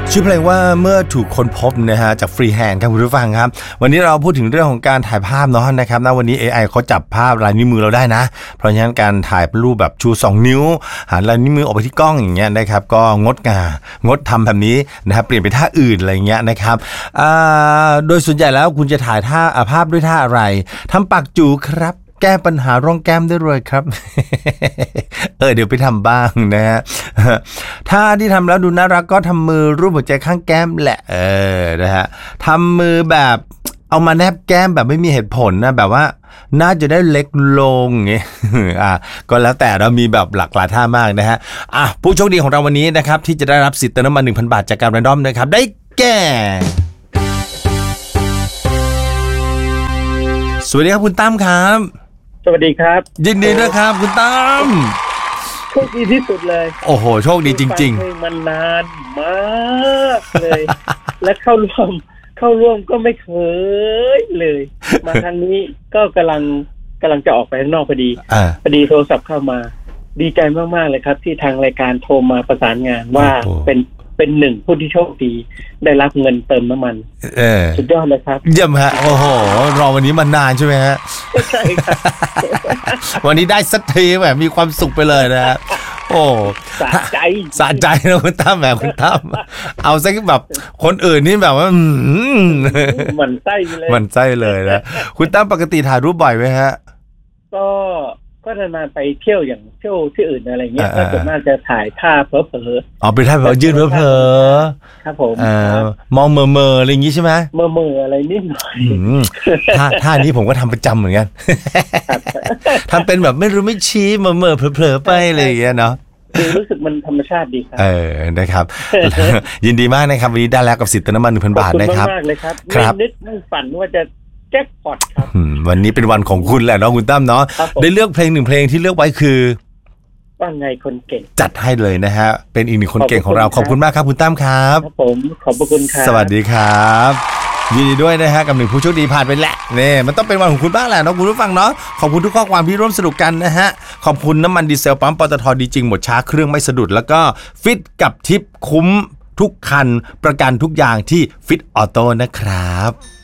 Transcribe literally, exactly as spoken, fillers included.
ชื่อเพลงว่าเมื่อถูกค้นพบนะฮะจากฟรีแฮนด์ครับคุณผู้ฟังครับวันนี้เราพูดถึงเรื่องของการถ่ายภาพเนาะนะครับนะวันนี้ เอ ไอ เขาจับภาพลายนิ้วมือเราได้นะเพราะฉะนั้นการถ่ายรูปแบบชูสองนิ้วหันลายนิ้วมือออกไปที่กล้องอย่างเงี้ยนะครับก็งดงางดทำแบบนี้นะครับเปลี่ยนไปท่าอื่นอะไรเงี้ยนะครับโดยส่วนใหญ่แล้วคุณจะถ่ายท่าภาพด้วยท่าอะไรทำปากจูครับแก้ปัญหาร่องแก้มได้เลยครับ เออเดี๋ยวไปทำบ้างนะฮะถ้าที่ทำแล้วดูน่ารักก็ทำมือรูปหัวใจข้างแก้มแหละเออนะฮะทำมือแบบเอามาแนบแก้มแบบไม่มีเหตุผลนะแบบว่าน่าจะได้เล็กลงอย่างเงี้ยอ่ะก็แล้วแต่เรามีแบบหลากหลายท่ามากนะฮะอ่ะผู้โชคดีของเราวันนี้นะครับที่จะได้รับสิทธิ์เติมน้ำมัน หนึ่งพัน บาทจากการแรนดอมนะครับได้แก่สวัสดีครับคุณตั้มครับสวัสดีครับยินดีด้วยครับคุณตั้มโชคดีที่สุดเลยโอ้โหโชคดีจริงๆเพลงมันนานมากเลย และเข้าร่วมเข้าร่วมก็ไม่เคยเลยมาครั้งนี้ก็กำลังกำลังจะออกไปข้างนอกพอดีพอดีโทรศัพท์เข้ามาดีใจมากๆเลยครับที่ทางรายการโทรมาประสานงานว่าเป็นเป็นหนึ่งผู้ที่โชคดีได้รับเงินเติมน้ำมันเออสุดยอดเลยครับเยี่ยมฮะโอ้โหรอวันนี้มานานใช่ไหมฮะใช่ครับวันนี้ได้สักทีแบบมีความสุขไปเลยนะฮะโอ้สะใจสะใจนะคุณตั้มแบบคุณตั้มเอาซะแบบคนอื่นนี่แบบว่ามันไส้เลยมันไส้เลยนะคุณตั้มปกติถ่ายรูปบ่อยไหมฮะก็ก็นานๆไปเที่ยวอย่างเที่ยวที่อื่นอะไรเงี้ยก็ส่วนมากจะถ่ายท่าเผลอๆอ๋อไปถ่ายแบบยืนเผลอๆครับผมมองเมอเมออะไรอย่างงี้ใช่ไหมเมอเมออะไรนิดหน่อยท่าท่านี้ผมก็ทำประจำเหมือนกันทำเป็นแบบไม่รู้ไม่ชี้เมอเมอเผลอๆไปอะไรอย่างเงี้ยเนาะรู้สึกมันธรรมชาติดีครับเออนะครับยินดีมากนะครับวันนี้ได้แล้วกับสิทธิ์เติมน้ำมัน หนึ่งพัน บาทนะครับขอบคุณมากเลยครับไม่นึกไม่ฝันว่าจะแจ็คพอตครับวันนี้เป็นวันของคุณแหละเนาะคุณตั้มเนาะได้เลือกเพลงหนึ่งเพลงที่เลือกไว้คือว่าไงคนเก่งจัดให้เลยนะฮะเป็นอีกหนึ่งคนเก่งของเราขอบคุณมากครับคุณตั้มครับครับผมขอบคุณครับสวัสดีครับยินดีด้วยนะฮะกับหนึ่งผู้โชคดีผ่านไปแหละนี่มันต้องเป็นวันของคุณบ้างแหละเนาะคุณผู้ฟังเนาะขอบคุณทุกข้อความที่ร่วมสนุกกันนะฮะขอบคุณน้ำมันดีเซลปั๊มปตทดีจริงหมดช้าเครื่องไม่สะดุดแล้วก็ฟิตกับทิปคุ้มทุกคันประกันทุกอย่างที่ฟิตออโต้นะครับ